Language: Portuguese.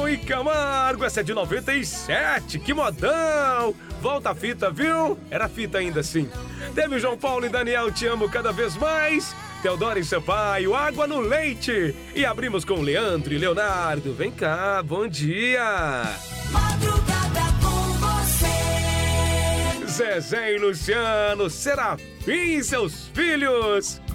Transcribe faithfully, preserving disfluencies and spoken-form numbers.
e Camargo, essa é de noventa e sete, que modão! Volta a fita, viu? Era fita ainda assim. Teve o João Paulo e Daniel, Te Amo Cada Vez Mais. Teodoro e Sampaio, Água no Leite. E abrimos com Leandro e Leonardo. Vem cá, bom dia. Madrugada com você. Zezé e Luciano, Serafim e seus filhos.